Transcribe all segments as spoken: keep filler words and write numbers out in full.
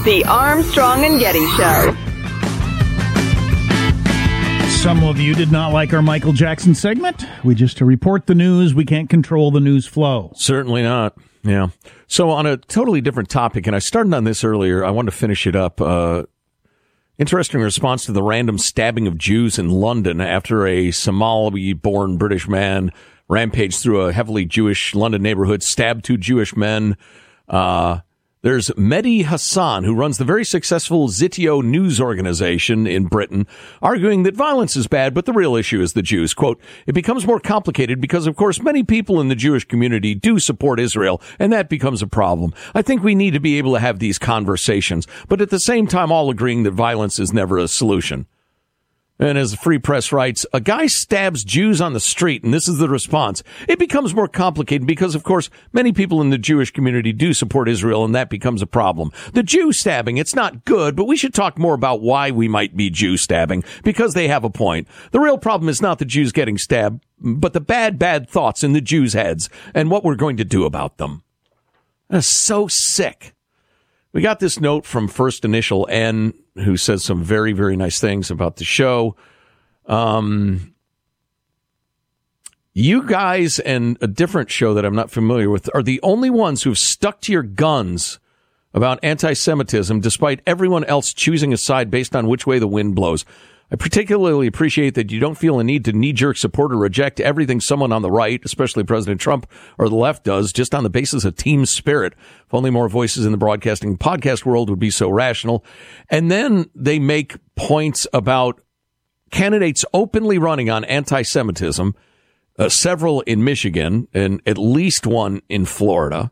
The Armstrong and Getty Show. Some of you did not like our Michael Jackson segment. We just to report the news. We can't control the news flow. Certainly not. Yeah. So on a totally different topic, and I started on this earlier, I wanted to finish it up. Uh, interesting response to the random stabbing of Jews in London after a Somali-born British man rampaged through a heavily Jewish London neighborhood, stabbed two Jewish men. Uh, there's Mehdi Hassan, who runs the very successful Zitio news organization in Britain, arguing that violence is bad, but the real issue is the Jews. Quote, it becomes more complicated because, of course, many people in the Jewish community do support Israel, and that becomes a problem. I think we need to be able to have these conversations, but at the same time, all agreeing that violence is never a solution. And as the Free Press writes, a guy stabs Jews on the street, and this is the response. It becomes more complicated because, of course, many people in the Jewish community do support Israel, and that becomes a problem. The Jew stabbing, it's not good, but we should talk more about why we might be Jew stabbing, because they have a point. The real problem is not the Jews getting stabbed, but the bad, bad thoughts in the Jews' heads and what we're going to do about them. That's so sick. We got this note from First Initial N, who says some very, very nice things about the show. Um, you guys and a different show that I'm not familiar with are the only ones who've stuck to your guns about anti-Semitism, despite everyone else choosing a side based on which way the wind blows. I particularly appreciate that you don't feel a need to knee-jerk support or reject everything someone on the right, especially President Trump or the left, does just on the basis of team spirit. If only more voices in the broadcasting podcast world would be so rational. And then they make points about candidates openly running on anti-Semitism, uh, several in Michigan and at least one in Florida.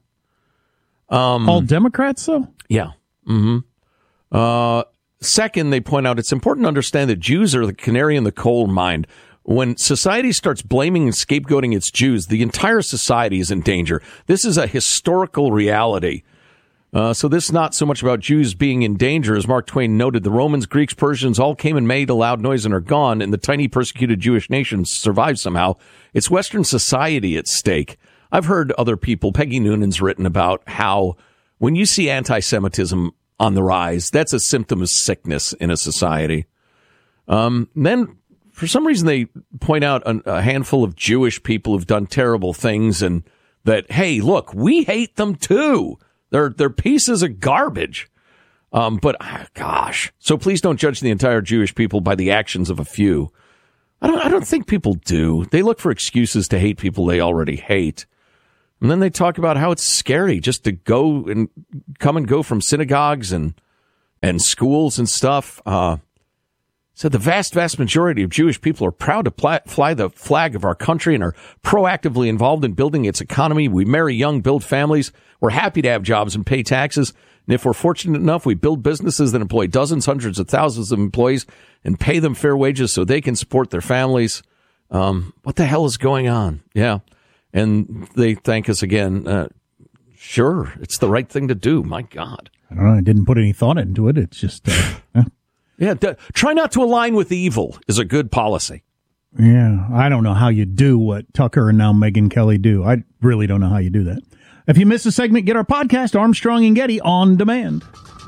Um, All Democrats, though? Yeah. Mm-hmm. Uh, Second, they point out it's important to understand that Jews are the canary in the coal mine. When society starts blaming and scapegoating its Jews, the entire society is in danger. This is a historical reality. Uh, so this is not so much about Jews being in danger. As Mark Twain noted, the Romans, Greeks, Persians all came and made a loud noise and are gone, and the tiny persecuted Jewish nation survived somehow. It's Western society at stake. I've heard other people, Peggy Noonan's written about how when you see anti-Semitism on the rise, that's a symptom of sickness in a society. Um, then, for some reason, they point out a, a handful of Jewish people who've done terrible things, and that, hey, look, we hate them too. They're they're pieces of garbage. Um, but ah, gosh, so please don't judge the entire Jewish people by the actions of a few. I don't I don't think people do. They look for excuses to hate people they already hate. And then they talk about how it's scary just to go and come and go from synagogues and and schools and stuff. Uh, so the vast, vast majority of Jewish people are proud to pl- fly the flag of our country and are proactively involved in building its economy. We marry young, build families. We're happy to have jobs and pay taxes. And if we're fortunate enough, we build businesses that employ dozens, hundreds of thousands of employees and pay them fair wages so they can support their families. Um, what the hell is going on? Yeah. And they thank us again. Uh, sure, it's the right thing to do. My God. I don't know. I didn't put any thought into it. It's just, uh, yeah. yeah d- try not to align with evil is a good policy. Yeah, I don't know how you do what Tucker and now Megyn Kelly do. I really don't know how you do that. If you missed a segment, get our podcast, Armstrong and Getty, on demand.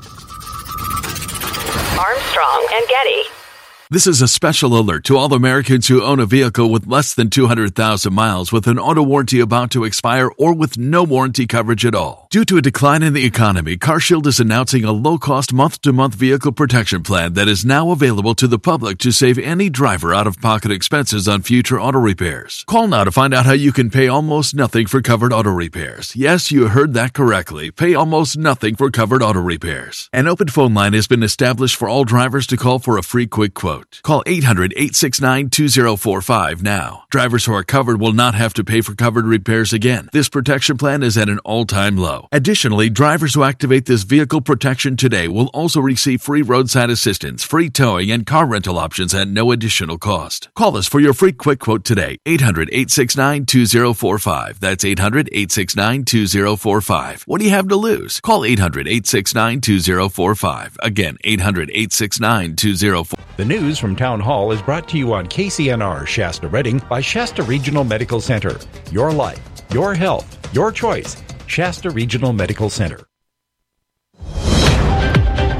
Armstrong and Getty. This is a special alert to all Americans who own a vehicle with less than two hundred thousand miles with an auto warranty about to expire or with no warranty coverage at all. Due to a decline in the economy, CarShield is announcing a low-cost month-to-month vehicle protection plan that is now available to the public to save any driver out-of-pocket expenses on future auto repairs. Call now to find out how you can pay almost nothing for covered auto repairs. Yes, you heard that correctly. Pay almost nothing for covered auto repairs. An open phone line has been established for all drivers to call for a free quick quote. Call eight hundred, eight six nine, two zero four five now. Drivers who are covered will not have to pay for covered repairs again. This protection plan is at an all-time low. Additionally, drivers who activate this vehicle protection today will also receive free roadside assistance, free towing, and car rental options at no additional cost. Call us for your free quick quote today. eight hundred, eight six nine, two zero four five. That's eight hundred, eight six nine, two zero four five. What do you have to lose? Call eight hundred, eight six nine, two zero four five. Again, eight hundred, eight six nine, two zero four five. The news from Town Hall is brought to you on K C N R Shasta Redding by Shasta Regional Medical Center. Your life, your health, your choice. Shasta Regional Medical Center.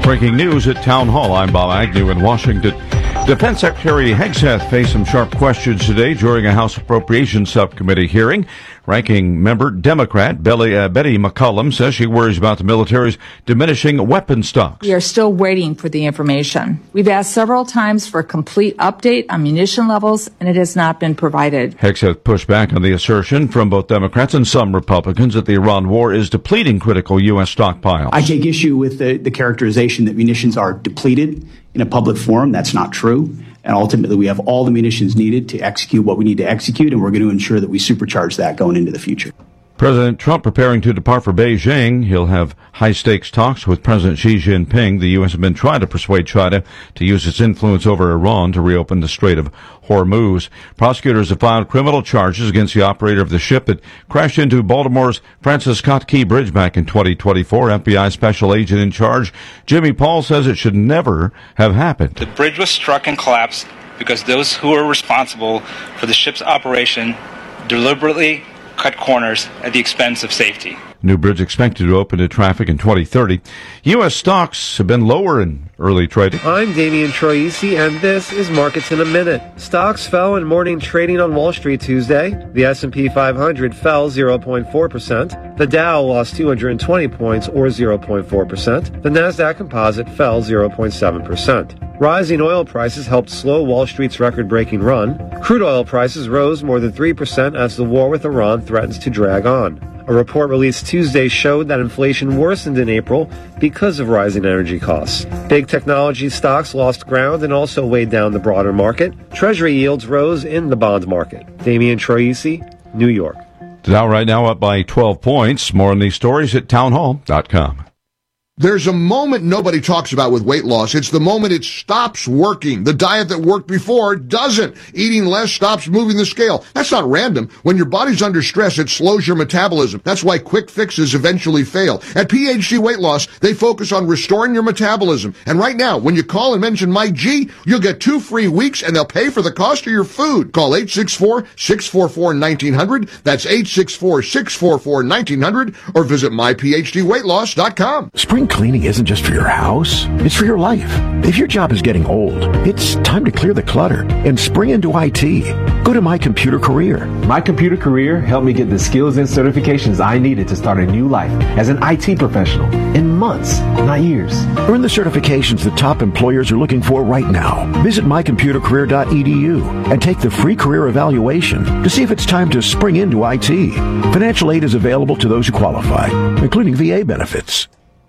Breaking news at Town Hall. I'm Bob Agnew in Washington. Defense Secretary Hegseth faced some sharp questions today during a House Appropriations Subcommittee hearing. Ranking member Democrat Betty, uh, Betty McCollum says she worries about the military's diminishing weapon stocks. We are still waiting for the information. We've asked several times for a complete update on munition levels, and it has not been provided. Hegseth pushed back on the assertion from both Democrats and some Republicans that the Iran war is depleting critical U S stockpiles. I take issue with the, the characterization that munitions are depleted in a public forum. That's not true. And ultimately, we have all the munitions needed to execute what we need to execute, and we're going to ensure that we supercharge that going into the future. President Trump preparing to depart for Beijing. He'll have high-stakes talks with President Xi Jinping. The U S has been trying to persuade China to use its influence over Iran to reopen the Strait of Hormuz. Prosecutors have filed criminal charges against the operator of the ship that crashed into Baltimore's Francis Scott Key Bridge back in twenty twenty-four. F B I special agent in charge, Jimmy Paul, says it should never have happened. The bridge was struck and collapsed because those who were responsible for the ship's operation deliberately cut corners at the expense of safety. New bridge expected to open to traffic in twenty thirty. U S stocks have been lower in early trading. I'm Damian Troisi, and this is Markets in a Minute. Stocks fell in morning trading on Wall Street Tuesday. The S and P five hundred fell zero point four percent. The Dow lost two hundred twenty points, or zero point four percent. The Nasdaq Composite fell zero point seven percent. Rising oil prices helped slow Wall Street's record-breaking run. Crude oil prices rose more than three percent as the war with Iran threatens to drag on. A report released Tuesday showed that inflation worsened in April because of rising energy costs. Big technology stocks lost ground and also weighed down the broader market. Treasury yields rose in the bond market. Damian Troisi, New York. The Dow right now up by twelve points. More on these stories at townhall dot com. There's a moment nobody talks about with weight loss. It's the moment it stops working. The diet that worked before doesn't. Eating less stops moving the scale. That's not random. When your body's under stress, it slows your metabolism. That's why quick fixes eventually fail. At P H D Weight Loss, they focus on restoring your metabolism. And right now, when you call and mention Mike G, you'll get two free weeks and they'll pay for the cost of your food. Call eight six four, six four four, one nine zero zero. That's eight six four, six four four, one nine zero zero. Or visit my p h d weight loss dot com. Spring cleaning isn't just for your house, it's for your life. If your job is getting old, it's time to clear the clutter and spring into I T. Go to My Computer Career. My Computer Career helped me get the skills and certifications I needed to start a new life as an I T professional in months, not years. Earn the certifications the top employers are looking for right now. Visit my computer career dot e d u and take the free career evaluation to see if it's time to spring into I T. Financial aid is available to those who qualify, including V A benefits.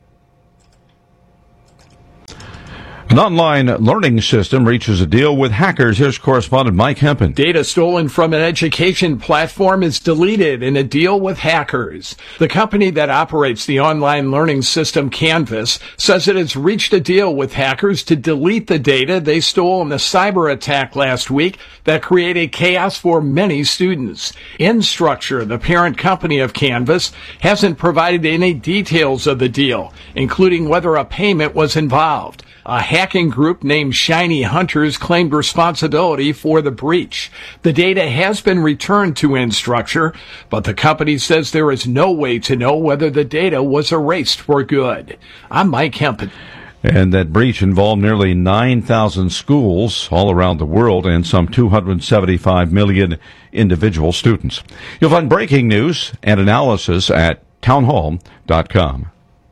An online learning system reaches a deal with hackers. Here's correspondent Mike Hempen. Data stolen from an education platform is deleted in a deal with hackers. The company that operates the online learning system Canvas says it has reached a deal with hackers to delete the data they stole in a cyber attack last week that created chaos for many students. Instructure, the parent company of Canvas, hasn't provided any details of the deal, including whether a payment was involved. A hacking group named Shiny Hunters claimed responsibility for the breach. The data has been returned to Instructure, but the company says there is no way to know whether the data was erased for good. I'm Mike Hempen. And that breach involved nearly nine thousand schools all around the world and some two hundred seventy-five million individual students. You'll find breaking news and analysis at townhall dot com.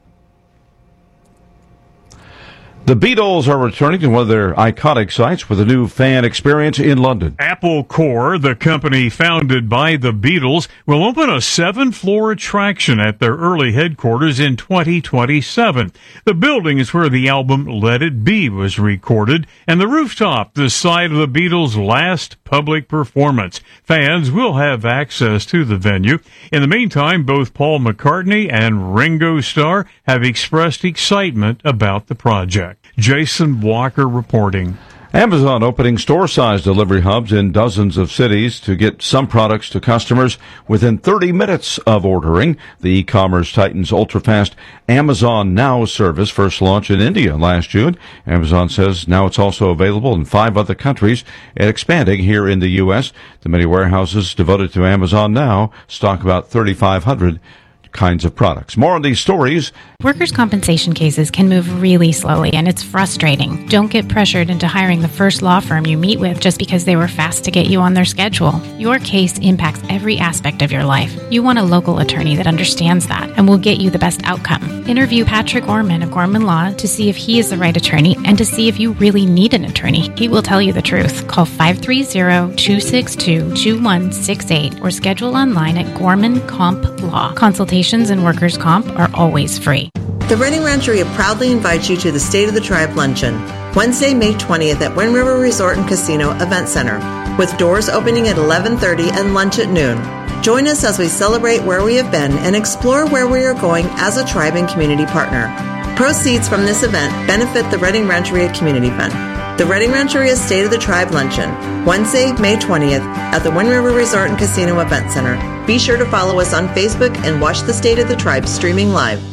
The Beatles are returning to one of their iconic sites with a new fan experience in London. Apple Corps, the company founded by the Beatles, will open a seven-floor attraction at their early headquarters in twenty twenty-seven. The building is where the album Let It Be was recorded, and the rooftop, the site of the Beatles' last public performance. Fans will have access to the venue. In the meantime, both Paul McCartney and Ringo Starr have expressed excitement about the project. Jason Walker reporting. Amazon opening store-sized delivery hubs in dozens of cities to get some products to customers within thirty minutes of ordering. The e-commerce titan's ultra-fast Amazon Now service first launched in India last June. Amazon says now it's also available in five other countries and expanding here in the U S. The many warehouses devoted to Amazon Now stock about thirty-five hundred kinds of products. More on these stories. Workers' compensation cases can move really slowly, and it's frustrating. Don't get pressured into hiring the first law firm you meet with just because they were fast to get you on their schedule. Your case impacts every aspect of your life. You want a local attorney that understands that and will get you the best outcome. Interview Patrick Gorman of Gorman Law to see if he is the right attorney and to see if you really need an attorney. He will tell you the truth. Call five three zero, two six two, two one six eight or schedule online at Gorman Comp Law. Consultations and workers' comp are always free. The Redding Rancheria proudly invites you to the State of the Tribe Luncheon, Wednesday, May twentieth at Wind River Resort and Casino Event Center, with doors opening at eleven thirty and lunch at noon. Join us as we celebrate where we have been and explore where we are going as a tribe and community partner. Proceeds from this event benefit the Redding Rancheria Community Fund. The Redding Rancheria State of the Tribe Luncheon, Wednesday, May twentieth at the Wind River Resort and Casino Event Center. Be sure to follow us on Facebook and watch the State of the Tribe streaming live.